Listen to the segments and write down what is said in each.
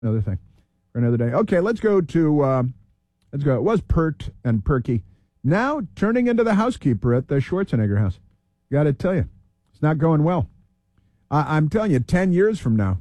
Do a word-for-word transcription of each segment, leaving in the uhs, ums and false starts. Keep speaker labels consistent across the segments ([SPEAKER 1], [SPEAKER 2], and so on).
[SPEAKER 1] another thing for another day. Okay, let's go to, uh, let's go. It was Pert and Perky. Now turning into the housekeeper at the Schwarzenegger house. Got to tell you, it's not going well. I, I'm telling you, ten years from now,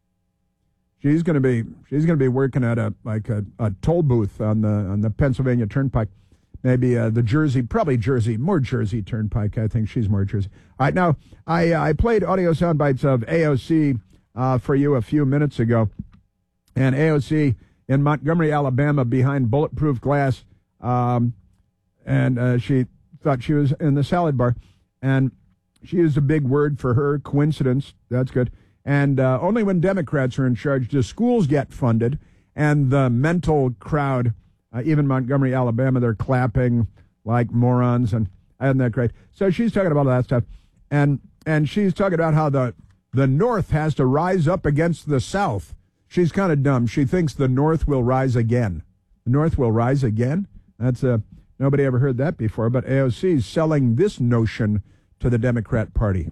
[SPEAKER 1] she's going to be she's going to be working at a like a, a toll booth on the on the Pennsylvania Turnpike, maybe uh, the Jersey, probably Jersey, more Jersey Turnpike. I think she's more Jersey. All right, now I uh, I played audio sound bites of A O C uh, for you a few minutes ago, and A O C in Montgomery, Alabama, behind bulletproof glass, um, and uh, she thought she was in the salad bar, and she used a big word for her, coincidence. That's good. And uh, only when Democrats are in charge do schools get funded. And the mental crowd, uh, even Montgomery, Alabama, they're clapping like morons. And isn't that great? So she's talking about all that stuff. And and she's talking about how the, the North has to rise up against the South. She's kind of dumb. She thinks the North will rise again. The North will rise again? That's uh, nobody ever heard that before. But A O C is selling this notion to the Democrat Party.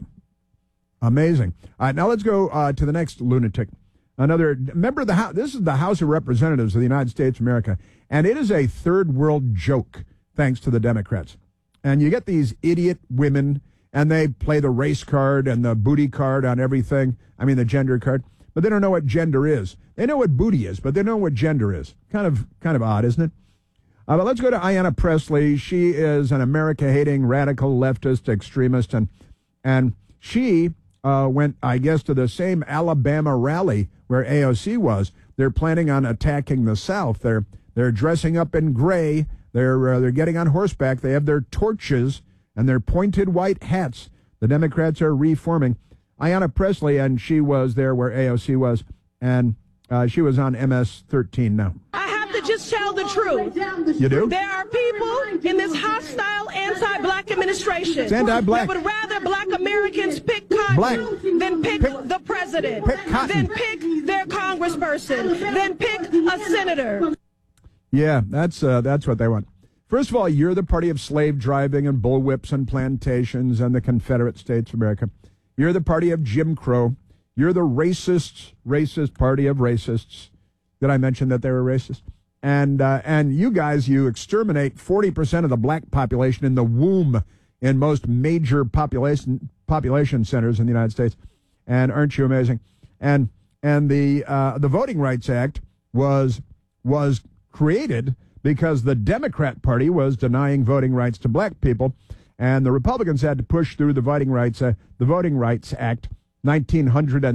[SPEAKER 1] Amazing. All right, now let's go uh, to the next lunatic. Another member of the House. This is the House of Representatives of the United States of America, and it is a third world joke, thanks to the Democrats. And you get these idiot women, and they play the race card and the booty card on everything. I mean, the gender card, but they don't know what gender is. They know what booty is, but they don't know what gender is. Kind of, kind of odd, isn't it? Uh, but let's go to Ayanna Pressley. She is an America-hating, radical leftist extremist, and and she uh, went, I guess, to the same Alabama rally where A O C was. They're planning on attacking the South. They're they're dressing up in gray. They're uh, they're getting on horseback. They have their torches and their pointed white hats. The Democrats are reforming. Ayanna Pressley, and she was there where A O C was, and uh, she was on M S thirteen now.
[SPEAKER 2] Just tell the truth.
[SPEAKER 1] You do?
[SPEAKER 2] There are people in this hostile anti-black administration
[SPEAKER 1] it's anti-black.
[SPEAKER 2] that would rather black Americans pick cotton
[SPEAKER 1] black.
[SPEAKER 2] than pick, pick the president,
[SPEAKER 1] pick
[SPEAKER 2] than pick their congressperson, than pick a senator.
[SPEAKER 1] Yeah, that's uh, that's what they want. First of all, you're the party of slave driving and bullwhips and plantations and the Confederate States of America. You're the party of Jim Crow. You're the racist, racist party of racists. Did I mention that they were racist? And uh, and you guys, you exterminate forty percent of the black population in the womb in most major population population centers in the United States. And aren't you amazing? And and the uh, the Voting Rights Act was was created because the Democrat Party was denying voting rights to black people, and the Republicans had to push through the Voting Rights uh, the Voting Rights Act, nineteen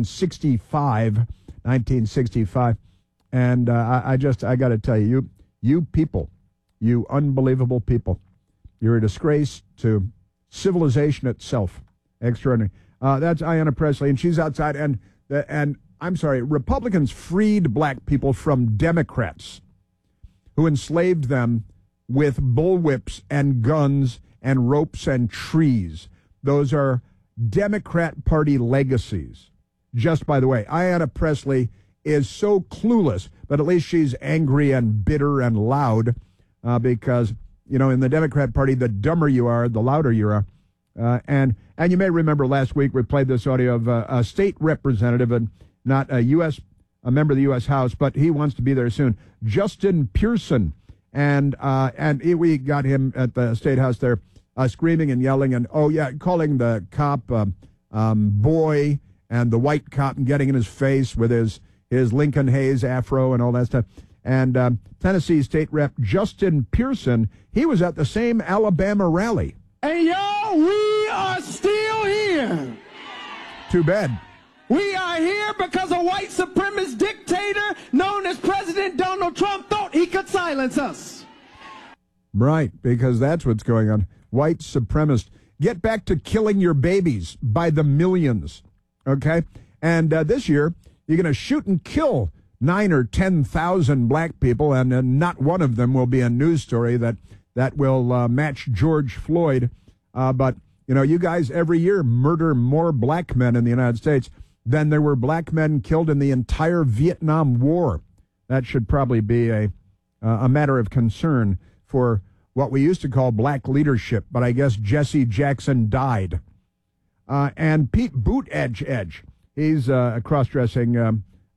[SPEAKER 1] sixty-five, nineteen sixty-five. And uh, I, I just, I got to tell you, you, you people, you unbelievable people, you're a disgrace to civilization itself. Extraordinary. Uh, that's Ayanna Pressley, and she's outside. And, and I'm sorry, Republicans freed black people from Democrats who enslaved them with bullwhips and guns and ropes and trees. Those are Democrat Party legacies. Just by the way, Ayanna Pressley is so clueless, but at least she's angry and bitter and loud uh, because, you know, in the Democrat Party, the dumber you are, the louder you are. Uh, and and you may remember last week we played this audio of uh, a state representative, and not a U S a member of the U S House, but he wants to be there soon, Justin Pearson. And uh, and he, we got him at the State House there uh, screaming and yelling and, oh, yeah, calling the cop um, um, boy and the white cop and getting in his face with his his Lincoln Hayes afro and all that stuff. And um, Tennessee State Rep Justin Pearson, he was at the same Alabama rally.
[SPEAKER 3] And y'all, we are still here.
[SPEAKER 1] Too bad.
[SPEAKER 3] We are here because a white supremacist dictator known as President Donald Trump thought he could silence us.
[SPEAKER 1] Right, because that's what's going on. White supremacists. Get back to killing your babies by the millions, okay? And uh, this year, you're going to shoot and kill nine or ten thousand black people, and uh, not one of them will be a news story that that will uh, match George Floyd. Uh, but you know, you guys every year murder more black men in the United States than there were black men killed in the entire Vietnam War. That should probably be a uh, a matter of concern for what we used to call black leadership. But I guess Jesse Jackson died, uh, and Pete Buttigieg. He's uh, a cross-dressing um,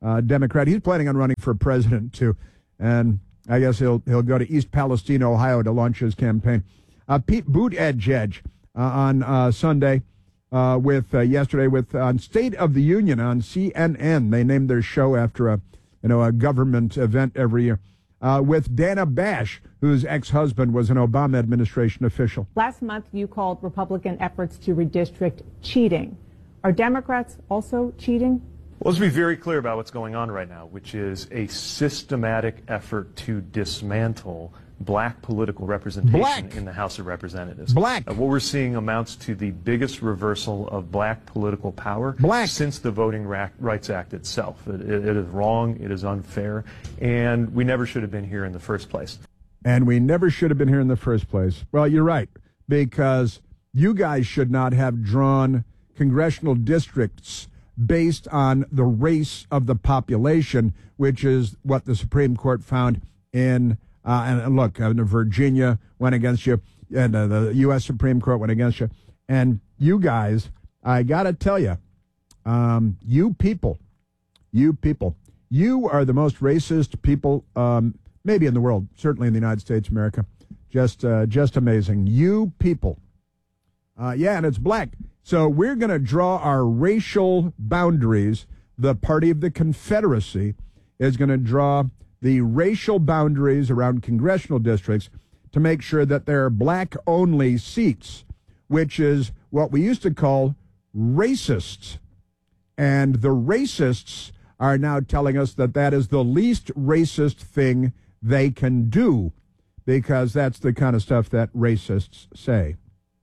[SPEAKER 1] uh, Democrat. He's planning on running for president, too. And I guess he'll he'll go to East Palestine, Ohio, to launch his campaign. Uh, Pete Buttigieg uh, on uh, Sunday, uh, with uh, yesterday with on State of the Union on C N N. They named their show after a you know a government event every year. Uh, with Dana Bash, whose ex-husband was an Obama administration official.
[SPEAKER 4] Last month, you called Republican efforts to redistrict cheating. Are Democrats also cheating?
[SPEAKER 5] Well, let's be very clear about what's going on right now, which is a systematic effort to dismantle black political representation
[SPEAKER 1] black.
[SPEAKER 5] in the House of Representatives.
[SPEAKER 1] Black.
[SPEAKER 5] Uh, what we're seeing amounts to the biggest reversal of black political power
[SPEAKER 1] black.
[SPEAKER 5] since the Voting Rights Act itself. It, it, it is wrong, it is unfair, and we never should have been here in the first place.
[SPEAKER 1] And we never should have been here in the first place. Well, you're right, because you guys should not have drawn congressional districts based on the race of the population, which is what the Supreme Court found in, uh, and, and look, uh, Virginia went against you, and uh, the U S Supreme Court went against you. And you guys, I got to tell you, um, you people, you people, you are the most racist people, um, maybe in the world, certainly in the United States of America. Just, uh, just amazing. You people. Uh, yeah, and it's black. So we're going to draw our racial boundaries. The party of the Confederacy is going to draw the racial boundaries around congressional districts to make sure that there are black-only seats, which is what we used to call racists. And the racists are now telling us that that is the least racist thing they can do, because that's the kind of stuff that racists say.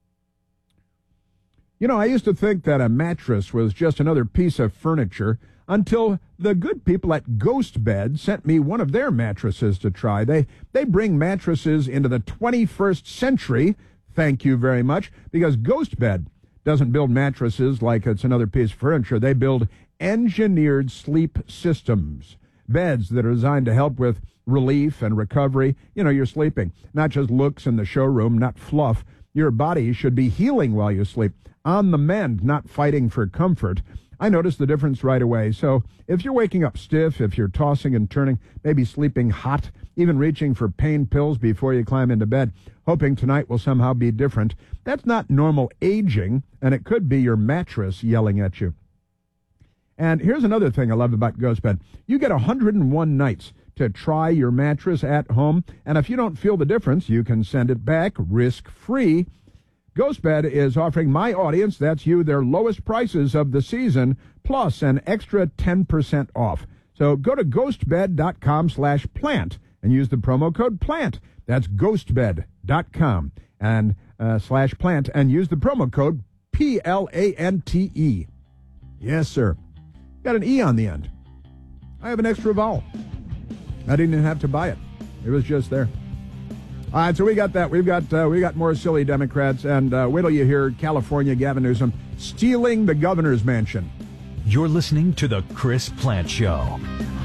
[SPEAKER 1] You know, I used to think that a mattress was just another piece of furniture until the good people at Ghost Bed sent me one of their mattresses to try. They they bring mattresses into the twenty-first century, thank you very much, because Ghost Bed doesn't build mattresses like it's another piece of furniture. They build engineered sleep systems, beds that are designed to help with relief and recovery. You know, you're sleeping, not just looks in the showroom, not fluff. Your body should be healing while you sleep. On the mend, not fighting for comfort. I noticed the difference right away. So if you're waking up stiff, if you're tossing and turning, maybe sleeping hot, even reaching for pain pills before you climb into bed, hoping tonight will somehow be different, that's not normal aging, and it could be your mattress yelling at you. And here's another thing I love about Ghost Bed. You get one hundred one nights to try your mattress at home, and if you don't feel the difference, you can send it back risk-free. GhostBed is offering my audience, that's you, their lowest prices of the season, plus an extra ten percent off. So go to ghostbed.com slash plant and use the promo code PLANT. That's ghostbed.com and uh, slash plant and use the promo code P L A N T E. Yes, sir. Got an E on the end. I have an extra vowel. I didn't even have to buy it. It was just there. All right, so we got that. We've got uh, we got more silly Democrats, and uh, wait till you hear California Gavin Newsom stealing the governor's mansion.
[SPEAKER 6] You're listening to the Chris Plant Show.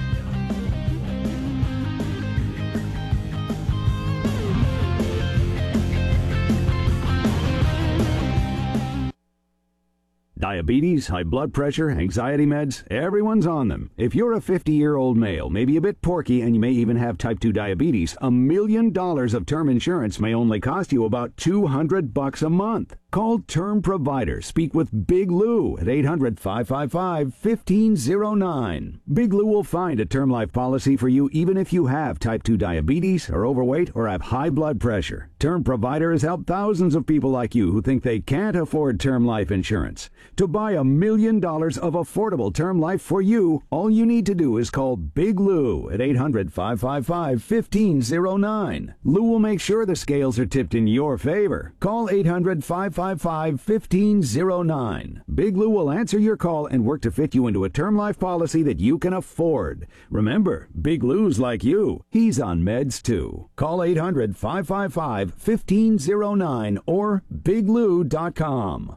[SPEAKER 7] Diabetes, high blood pressure, anxiety meds, everyone's on them. If you're a fifty-year-old male, maybe a bit porky, and you may even have type two diabetes, a million dollars of term insurance may only cost you about two hundred bucks a month. Call Term Provider. Speak with Big Lou at eight hundred, five five five, one five zero nine. Big Lou will find a term life policy for you even if you have type two diabetes, are overweight, or have high blood pressure. Term Provider has helped thousands of people like you who think they can't afford term life insurance. To buy a million dollars of affordable term life for you, all you need to do is call Big Lou at eight hundred, five five five, one five zero nine. Lou will make sure the scales are tipped in your favor. Call eight hundred, five five five, one five zero nine. Big Lou will answer your call and work to fit you into a term life policy that you can afford. Remember, Big Lou's like you. He's on meds too. Call eight hundred, five five five, one five zero nine or big lou dot com.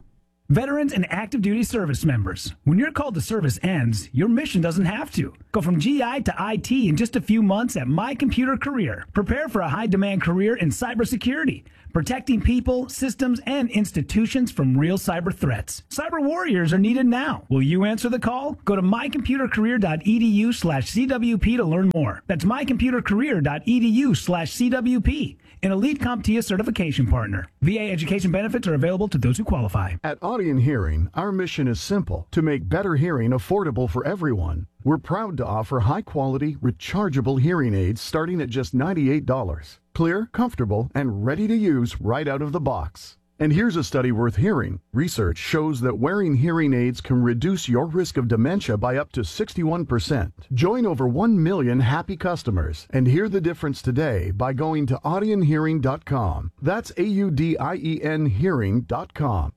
[SPEAKER 8] Veterans and active duty service members. When your call to service ends, your mission doesn't have to. Go from G I to I T in just a few months at My Computer Career. Prepare for a high-demand career in cybersecurity, protecting people, systems, and institutions from real cyber threats. Cyber warriors are needed now. Will you answer the call? Go to mycomputercareer.edu slash CWP to learn more. That's mycomputercareer.edu slash CWP. An Elite CompTIA certification partner. V A education benefits are available to those who qualify.
[SPEAKER 9] At Audion Hearing, our mission is simple: to make better hearing affordable for everyone. We're proud to offer high-quality, rechargeable hearing aids starting at just ninety-eight dollars. Clear, comfortable, and ready to use right out of the box. And here's a study worth hearing. Research shows that wearing hearing aids can reduce your risk of dementia by up to sixty-one percent. Join over one million happy customers and hear the difference today by going to audion hearing dot com. That's A U D I E N hearing dot com.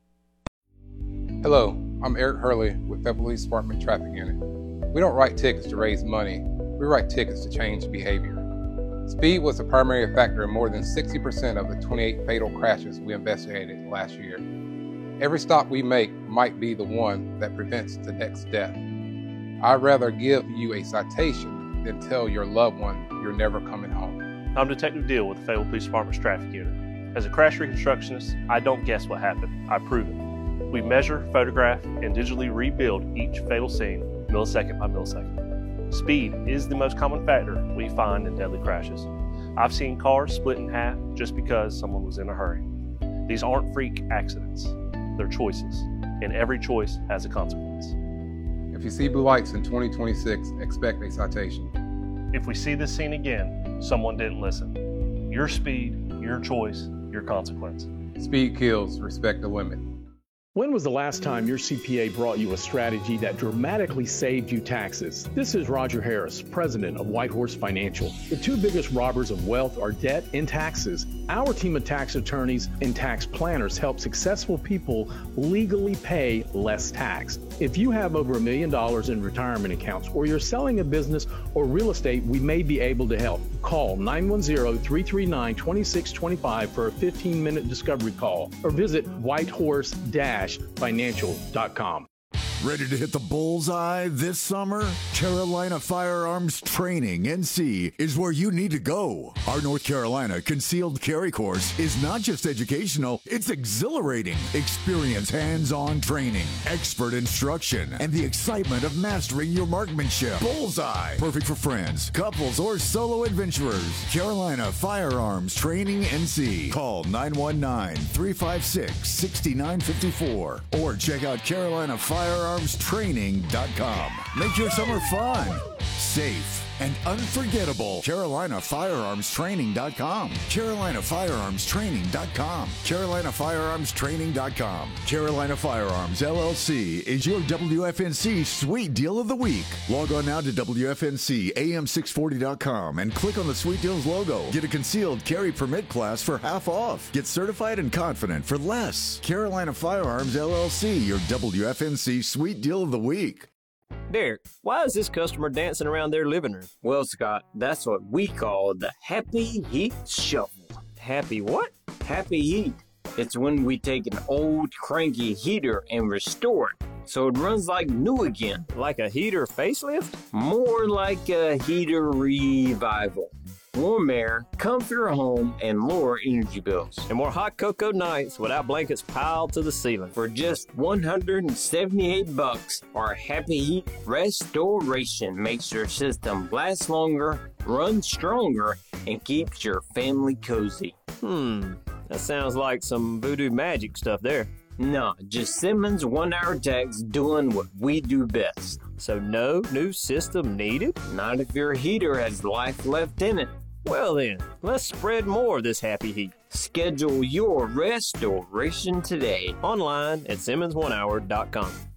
[SPEAKER 10] Hello, I'm Eric Hurley with the Police Department Traffic Unit. We don't write tickets to raise money. We write tickets to change behavior. Speed was the primary factor in more than sixty percent of the twenty-eight fatal crashes we investigated last year. Every stop we make might be the one that prevents the next death. I'd rather give you a citation than tell your loved one you're never coming home.
[SPEAKER 5] I'm Detective Deal with the Fayetteville Police Department's Traffic Unit. As a crash reconstructionist, I don't guess what happened, I prove it. We measure, photograph, and digitally rebuild each fatal scene millisecond by millisecond. Speed is the most common factor we find in deadly crashes. I've seen cars split in half just because someone was in a hurry. These aren't freak accidents, they're choices, and every choice has a consequence.
[SPEAKER 10] If you see blue lights in twenty twenty-six, expect a citation.
[SPEAKER 5] If we see this scene again, someone didn't listen. Your speed, your choice, your consequence.
[SPEAKER 10] Speed kills, respect the limit.
[SPEAKER 11] When was the last time your C P A brought you a strategy that dramatically saved you taxes? This is Roger Harris, president of Whitehorse Financial. The two biggest robbers of wealth are debt and taxes. Our team of tax attorneys and tax planners help successful people legally pay less tax. If you have over a million dollars in retirement accounts, or you're selling a business or real estate, we may be able to help. Call nine one zero, three three nine, two six two five for a fifteen minute discovery call, or visit whitehorse financial dot com.
[SPEAKER 12] Ready to hit the bullseye this summer? Carolina Firearms Training, N C, is where you need to go. Our North Carolina Concealed Carry Course is not just educational, it's exhilarating. Experience hands-on training, expert instruction, and the excitement of mastering your marksmanship. Bullseye, perfect for friends, couples, or solo adventurers. Carolina Firearms Training, N C. Call nine one nine, three five six, six nine five four or check out Carolina Firearms Training dot com. Make your summer fun, safe, and unforgettable. Carolina Firearms Training dot com. Carolina Firearms Training dot com. Carolina Firearms Training dot com. Carolina Firearms, L L C is your W F N C Sweet Deal of the Week. Log on now to W F N C A M six forty dot com and click on the Sweet Deals logo. Get a concealed carry permit class for half off. Get certified and confident for less. Carolina Firearms, L L C, your W F N C Sweet Deal of the Week.
[SPEAKER 13] Derek, why is this customer dancing around their living room? Well, Scott, that's what we call the Happy Heat Shuffle. Happy what? Happy Heat. It's when we take an old cranky heater and restore it so it runs like new again. Like a heater facelift? More like a heater revival. Warm air, comfier home, and lower energy bills. And more hot cocoa nights without blankets piled to the ceiling. For just one hundred seventy-eight bucks, our Happy Heat Restoration makes your system last longer, run stronger, and keeps your family cozy. Hmm, that sounds like some voodoo magic stuff there. No, just Simmons one-hour techs doing what we do best. So no new system needed? Not if your heater has life left in it. Well then, let's spread more of this happy heat. Schedule your restoration today online at Simmons one hour dot com.